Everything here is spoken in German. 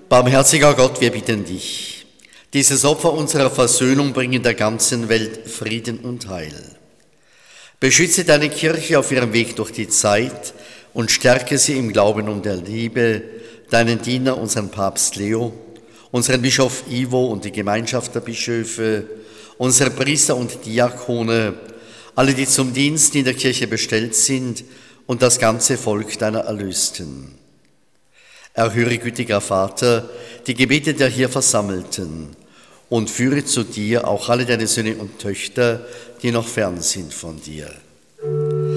Barmherziger Gott, wir bitten dich, dieses Opfer unserer Versöhnung bringe der ganzen Welt Frieden und Heil. Beschütze deine Kirche auf ihrem Weg durch die Zeit und stärke sie im Glauben und der Liebe, deinen Diener, unseren Papst Leo, unseren Bischof Ivo und die Gemeinschaft der Bischöfe, unsere Priester und Diakone, alle, die zum Dienst in der Kirche bestellt sind und das ganze Volk deiner Erlösten. Erhöre, gütiger Vater, die Gebete der hier Versammelten und führe zu dir auch alle deine Söhne und Töchter, die noch fern sind von dir.